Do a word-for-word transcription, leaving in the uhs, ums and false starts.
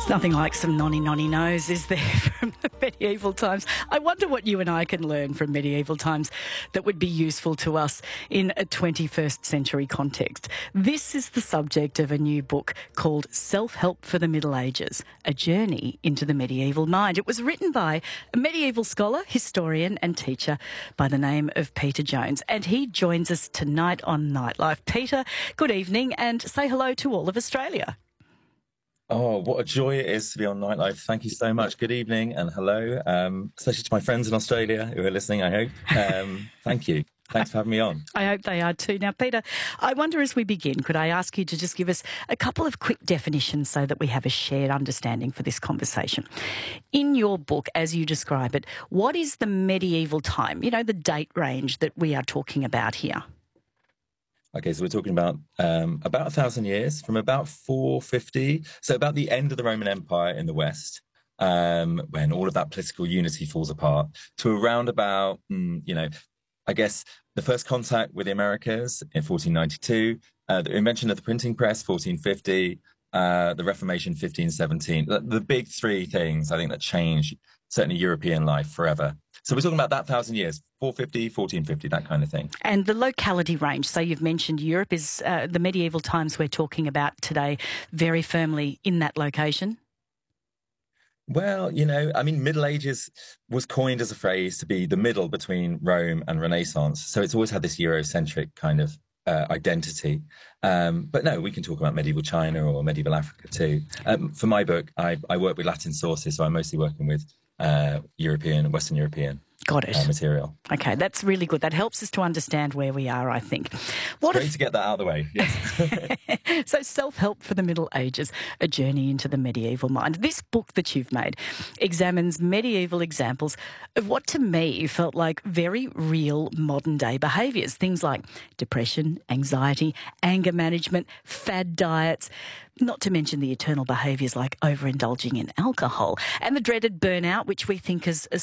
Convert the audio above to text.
It's nothing like some nonny nonny knows, is there, from the medieval times? I wonder what you and I can learn from medieval times that would be useful to us in a twenty-first century context. This is the subject of a new book called Self-Help for the Middle Ages, A Journey into the Medieval Mind. It was written by a medieval scholar, historian and teacher by the name of Peter Jones, and he joins us tonight on Nightlife. Peter, good evening, and say hello to all of Australia. Oh, what a joy it is to be on Nightlife. Thank you so much. Good evening and hello, um, especially to my friends in Australia who are listening, I hope. Um, thank you. Thanks for having me on. I hope they are too. Now, Peter, I wonder as we begin, could I ask you to just give us a couple of quick definitions so that we have a shared understanding for this conversation? In your book, as you describe it, what is the medieval time, you know, the date range that we are talking about here? Okay, so we're talking about um, about a thousand years, from about four fifty, so about the end of the Roman Empire in the West, um, when all of that political unity falls apart, to around about, mm, you know, I guess the first contact with the Americas in fourteen ninety-two, uh, the invention of the printing press, fourteen fifty, uh, the Reformation, fifteen seventeen. The, the big three things, I think, that changed certainly European life forever. So we're talking about that thousand years, four fifty, fourteen fifty, that kind of thing. And the locality range, so you've mentioned Europe, is uh, the medieval times we're talking about today very firmly in that location? Well, you know, I mean, Middle Ages was coined as a phrase to be the middle between Rome and Renaissance. So it's always had this Eurocentric kind of uh, identity. Um, but no, we can talk about medieval China or medieval Africa too. Um, for my book, I, I work with Latin sources, so I'm mostly working with uh, European and Western European. Got it. Uh, material. Okay, that's really good. That helps us to understand where we are, I think. What Great if... to get that out of the way. Yes. So, Self-Help for the Middle Ages, A Journey into the Medieval Mind. This book that you've made examines medieval examples of what to me felt like very real modern-day behaviours. Things like depression, anxiety, anger management, fad diets, not to mention the eternal behaviours like overindulging in alcohol and the dreaded burnout, which we think as, as